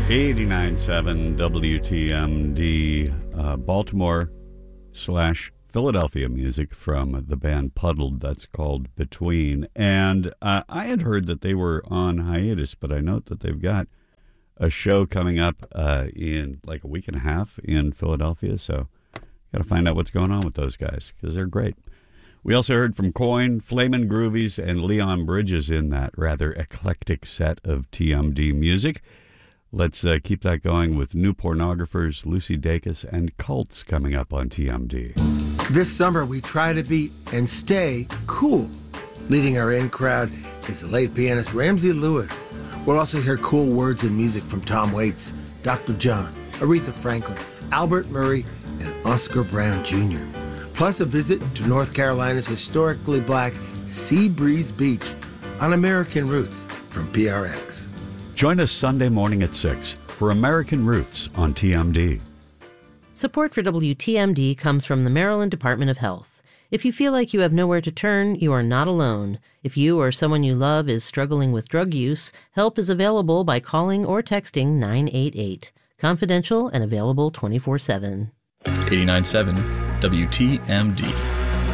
89.7 WTMD, Baltimore/Philadelphia music from the band Puddled. That's called Between. And I had heard that they were on hiatus, but I note that they've got a show coming up in like a week and a half in Philadelphia. So got to find out what's going on with those guys because they're great. We also heard from Coin, Flamin' Groovies, and Leon Bridges in that rather eclectic set of TMD music. Let's keep that going with New Pornographers, Lucy Dacus, and Cults coming up on TMD. This summer, we try to be and stay cool. Leading our in crowd is the late pianist Ramsey Lewis. We'll also hear cool words and music from Tom Waits, Dr. John, Aretha Franklin, Albert Murray, and Oscar Brown Jr. Plus a visit to North Carolina's historically black Sea Breeze Beach on American Roots from PRX. Join us Sunday morning at 6 for American Roots on TMD. Support for WTMD comes from the Maryland Department of Health. If you feel like you have nowhere to turn, you are not alone. If you or someone you love is struggling with drug use, help is available by calling or texting 988. Confidential and available 24/7. 89.7 WTMD.